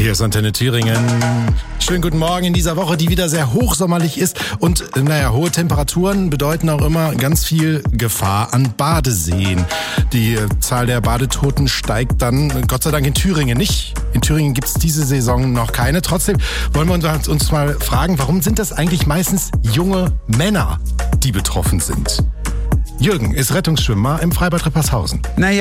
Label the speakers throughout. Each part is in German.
Speaker 1: Hier ist Antenne Thüringen. Schönen guten Morgen in dieser Woche, die wieder sehr hochsommerlich ist. Und hohe Temperaturen bedeuten auch immer ganz viel Gefahr an Badeseen. Die Zahl der Badetoten steigt dann, Gott sei Dank, in Thüringen nicht. In Thüringen gibt es diese Saison noch keine. Trotzdem wollen wir uns mal fragen, warum sind das eigentlich meistens junge Männer, die betroffen sind? Jürgen ist Rettungsschwimmer im Freibad Rippershausen.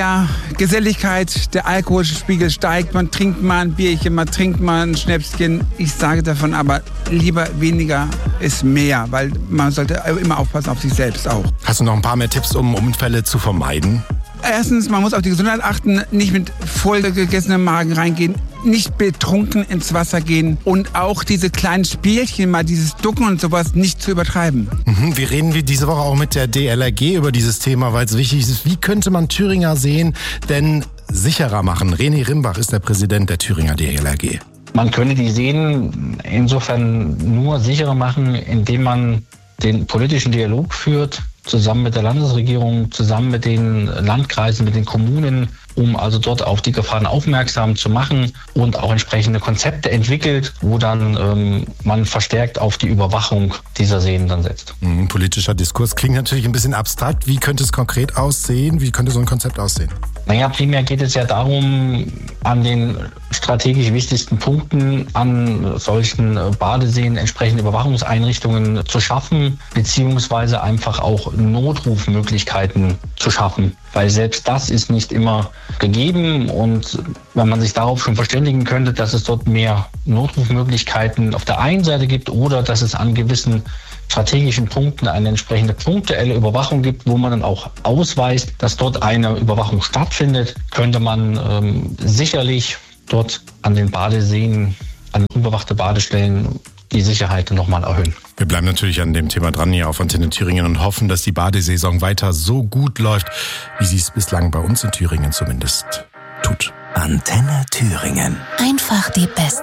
Speaker 2: Geselligkeit, der Alkoholspiegel steigt, man trinkt mal ein Bierchen, man trinkt mal ein Schnäpschen. Ich sage davon aber, lieber weniger ist mehr, weil man sollte immer aufpassen auf sich selbst auch.
Speaker 1: Hast du noch ein paar mehr Tipps, um Unfälle zu vermeiden?
Speaker 2: Erstens, man muss auf die Gesundheit achten, nicht mit vollgegessenem Magen reingehen, nicht betrunken ins Wasser gehen und auch diese kleinen Spielchen, mal dieses Ducken und sowas, nicht zu übertreiben.
Speaker 1: Wir reden diese Woche auch mit der DLRG über dieses Thema, weil es wichtig ist. Wie könnte man Thüringer Seen denn sicherer machen? René Rimbach ist der Präsident der Thüringer DLRG.
Speaker 3: Man könnte die Seen insofern nur sicherer machen, indem man den politischen Dialog führt, zusammen mit der Landesregierung, zusammen mit den Landkreisen, mit den Kommunen, um also dort auf die Gefahren aufmerksam zu machen und auch entsprechende Konzepte entwickelt, wo dann man verstärkt auf die Überwachung dieser Seen dann setzt.
Speaker 1: Politischer Diskurs klingt natürlich ein bisschen abstrakt. Wie könnte es konkret aussehen? Wie könnte so ein Konzept aussehen?
Speaker 3: Primär geht es ja darum, an den strategisch wichtigsten Punkten an solchen Badeseen entsprechende Überwachungseinrichtungen zu schaffen, beziehungsweise einfach auch Notrufmöglichkeiten zu schaffen. Weil selbst das ist nicht immer gegeben und wenn man sich darauf schon verständigen könnte, dass es dort mehr Notrufmöglichkeiten auf der einen Seite gibt oder dass es an gewissen strategischen Punkten eine entsprechende punktuelle Überwachung gibt, wo man dann auch ausweist, dass dort eine Überwachung stattfindet, könnte man sicherlich dort an den Badeseen, an unbewachte Badestellen die Sicherheit nochmal erhöhen.
Speaker 1: Wir bleiben natürlich an dem Thema dran hier auf Antenne Thüringen und hoffen, dass die Badesaison weiter so gut läuft, wie sie es bislang bei uns in Thüringen zumindest tut.
Speaker 4: Antenne Thüringen.
Speaker 5: Einfach die beste